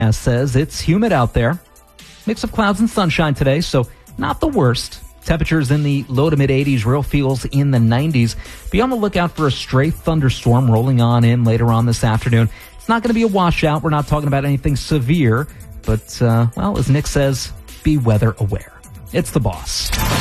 As says, it's humid out there. Mix of clouds and sunshine today, so not the worst. Temperatures in the low to mid 80s, real feels in the 90s. Be on the lookout for a stray thunderstorm rolling on in later on this afternoon. It's not going to be a washout. We're not talking about anything severe, but, well, as Nick says, be weather aware. It's The Boss.